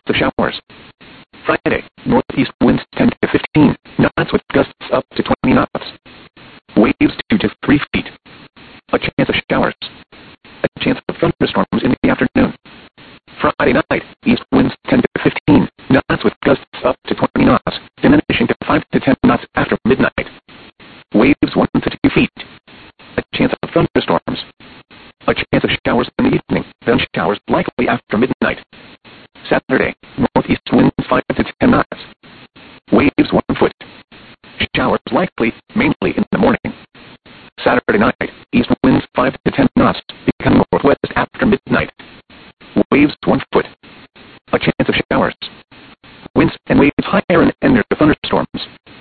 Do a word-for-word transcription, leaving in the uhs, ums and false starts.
of showers. Friday, northeast winds ten to fifteen knots with gusts up to twenty knots. Waves two to three feet. A chance of showers. A chance of thunderstorms in the afternoon. Friday night, east winds ten to fifteen knots with gusts up to twenty knots, diminishing to five to ten knots after midnight. Waves one to two feet. A chance of thunderstorms. A chance of showers in the evening, then showers likely after midnight. Saturday, northeast winds five to ten knots. Waves one foot. Showers likely, mainly in the morning. Saturday night, east winds five to ten knots, becoming northwest after midnight. Waves one